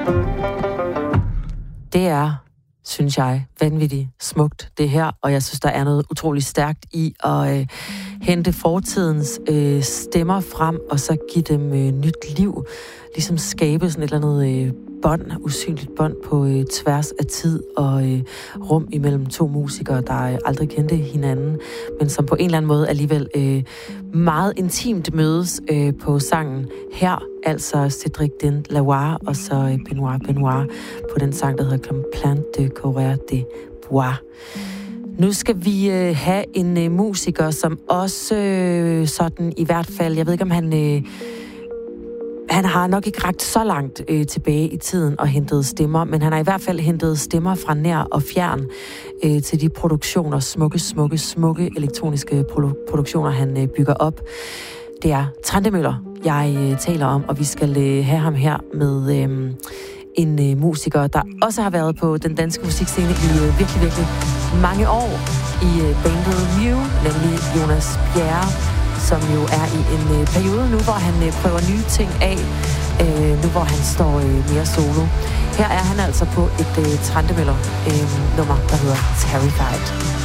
Det er, synes jeg, vanvittigt smukt, det her. Og jeg synes, der er noget utroligt stærkt i at hente fortidens stemmer frem, og så give dem nyt liv. Ligesom skabe sådan et eller andet usynligt bånd på tværs af tid og rum imellem to musikere, der aldrig kendte hinanden, men som på en eller anden måde alligevel meget intimt mødes på sangen her, altså Cédric Denlaware og så Benoît på den sang, der hedder Complaint de Coureur de Bois. Nu skal vi have en musiker, som også sådan i hvert fald, jeg ved ikke om han har nok ikke rakt så langt tilbage i tiden og hentet stemmer, men han har i hvert fald hentet stemmer fra nær og fjern til de produktioner, smukke elektroniske produktioner, han bygger op. Det er Trentemøller, jeg taler om, og vi skal have ham her med en musiker, der også har været på den danske musikscene i virkelig mange år i bandet Mew, nemlig Jonas Bjerre, som jo er i en periode nu, hvor han prøver nye ting af, nu hvor han står mere solo. Her er han altså på et Trentemøller nummer, der hedder Terrified.